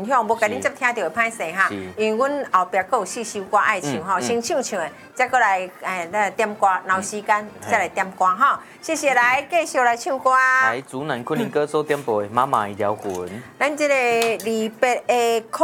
分享，无甲恁接听到歹势哈。因为阮后壁阁有4首歌爱唱吼，先唱唱的，再过来来点歌，然后时间再来点歌哈。谢谢，来继续来唱歌。 来，主男昆凌歌手点播的《妈妈一条魂》。 咱这个离别的。